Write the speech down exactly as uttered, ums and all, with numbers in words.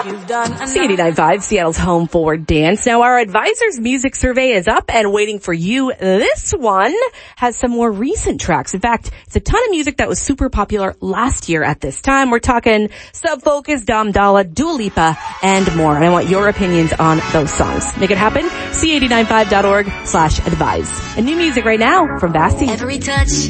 C eighty-nine point five, Seattle's home for dance. Now, our advisor's music survey is up and waiting for you. This one has some more recent tracks. In fact, it's a ton of music that was super popular last year at this time. We're talking Sub Focus, Dom Dolla, Dua Lipa, and more. And I want your opinions on those songs. Make it happen. C eighty-nine point five dot org slash advise. And new music right now from Vassy. Every touch